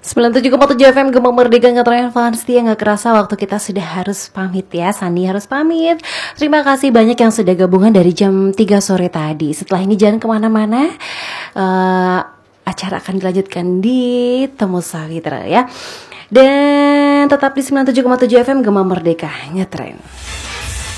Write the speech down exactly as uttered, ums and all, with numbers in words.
sembilan puluh tujuh koma tujuh F M Gema Merdeka Ngetren Fans Setia. Gak kerasa waktu kita sudah harus pamit ya. Sani harus pamit. Terima kasih banyak yang sudah gabungan dari jam tiga sore tadi. Setelah ini jangan kemana-mana, uh, acara akan dilanjutkan di Temu Sawitra ya. Dan tetap di sembilan puluh tujuh koma tujuh F M Gema Merdeka Ngetren.